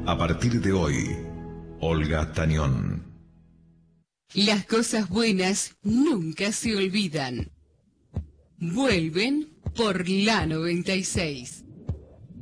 A partir de hoy, Olga Tañón. Las cosas buenas nunca se olvidan. Vuelven por la 96.